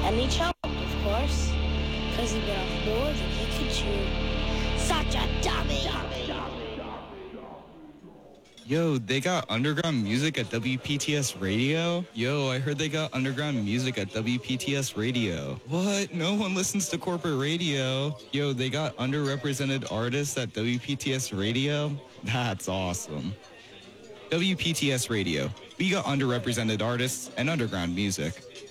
And he choked, of course, because he bit off more than he could chew. Such a dummy! Yo, they got underground music at WPTS Radio? Yo, I heard they got underground music at WPTS Radio. What? No one listens to corporate radio. Yo, they got underrepresented artists at WPTS Radio? That's awesome. WPTS Radio. We got underrepresented artists and underground music.